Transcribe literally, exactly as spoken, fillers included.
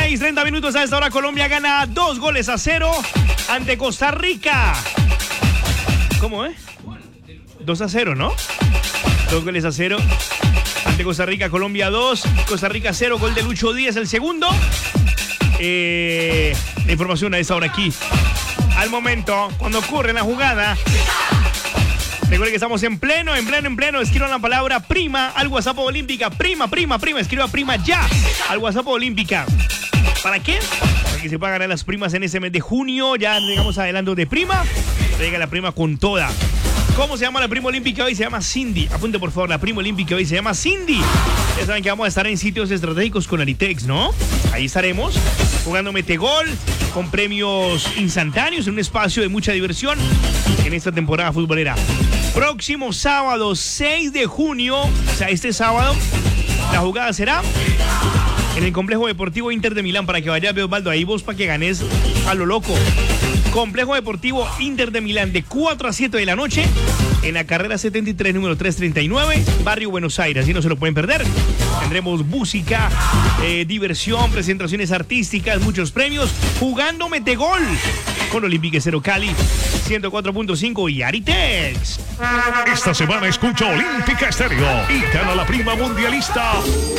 seis, treinta minutos a esta hora. Colombia gana dos goles a cero ante Costa Rica. ¿Cómo, eh? dos a cero, ¿no? Dos goles a cero ante Costa Rica. Colombia dos, Costa Rica cero. Gol de Lucho Díaz, el segundo. Eh, la información a esta hora aquí. Al momento, cuando ocurre la jugada. Recuerden que estamos en pleno, en pleno, en pleno. Escriban la palabra prima al WhatsApp Olímpica. Prima, prima, prima. Escriba prima ya al WhatsApp Olímpica. ¿Para qué? Para que se puedan ganar las primas en este mes de junio. Ya llegamos adelante de prima. Llega la prima con toda. ¿Cómo se llama la prima olímpica hoy? Se llama Cindy. Apunte por favor, la prima olímpica hoy se llama Cindy. Ya saben que vamos a estar en sitios estratégicos con Aritex, ¿no? Ahí estaremos jugando metegol con premios instantáneos en un espacio de mucha diversión en esta temporada futbolera. Próximo sábado, seis de junio, o sea, este sábado, la jugada será en el Complejo Deportivo Inter de Milán, para que vayas, Osvaldo, ahí vos para que ganes a lo loco. Complejo Deportivo Inter de Milán, de cuatro a siete de la noche, en la carrera setenta y tres, número trescientos treinta y nueve, Barrio Buenos Aires. Así no se lo pueden perder. Tendremos música, eh, diversión, presentaciones artísticas, muchos premios, jugando metegol con Olympique Cero Cali, ciento cuatro punto cinco y Aritex. Esta semana escucha Olímpica Estéreo y gana la prima mundialista.